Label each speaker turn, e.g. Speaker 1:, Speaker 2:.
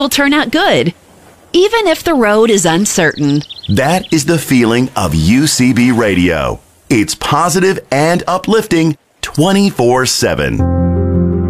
Speaker 1: will turn out good, even if the road is uncertain.
Speaker 2: That is the feeling of UCB Radio. It's positive and uplifting 24/7.